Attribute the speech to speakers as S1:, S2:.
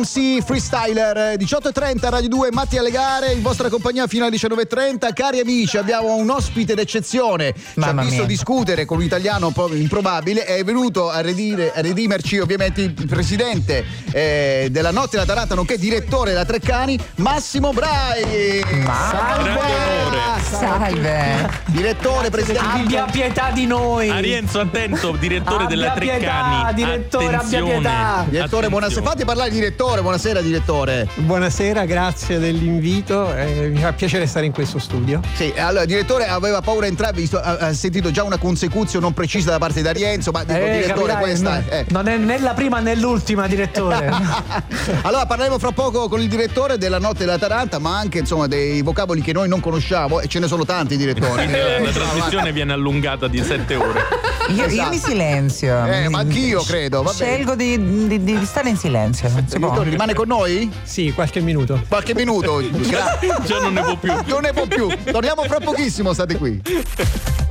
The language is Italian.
S1: Sì, freestyler 18:30 Radio 2, Matti alle gare, in vostra compagnia fino alle 19:30. Cari amici, abbiamo un ospite d'eccezione. Ci ha visto discutere con un italiano un po' improbabile, è venuto a redimerci ovviamente il presidente della Notte della Taranta, nonché direttore della Treccani, Massimo Brai.
S2: Salve.
S1: Direttore, presidente.
S3: Abbia pietà di noi.
S4: Arienzo, attento, direttore della Treccani.
S3: Direttore, abbia pietà.
S1: Direttore, buonasera. Fate parlare il direttore. Buonasera direttore.
S5: Buonasera, grazie dell'invito, mi fa piacere stare in questo studio.
S1: Sì, allora il direttore aveva paura di entrare, ha sentito già una consecuzione non precisa da parte di Arienzo, ma direttore, questa
S3: non è né la prima né l'ultima, direttore.
S1: Allora parleremo fra poco con il direttore della Notte della Taranta, ma anche insomma dei vocaboli che noi non conosciamo, e ce ne sono tanti, direttore.
S4: La trasmissione viene allungata di 7 ore.
S2: Io mi silenzio.
S1: Ma anch'io credo.
S2: Scelgo di stare in silenzio.
S1: Rimane con noi?
S5: Sì, qualche minuto.
S1: Qualche minuto.
S4: Già non ne può più.
S1: Non ne può più. Torniamo fra pochissimo, state qui.